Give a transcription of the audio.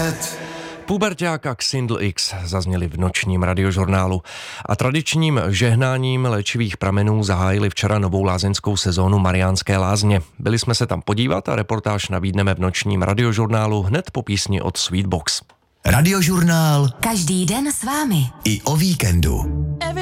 Puberťák Xindl X zazněli v nočním radiožurnálu a tradičním žehnáním léčivých pramenů zahájili včera novou lázeňskou sezónu Mariánské lázně. Byli jsme se tam podívat a reportáž nabídneme v nočním radiožurnálu hned po písni od Sweetbox. Radiožurnál každý den s vámi. i o víkendu.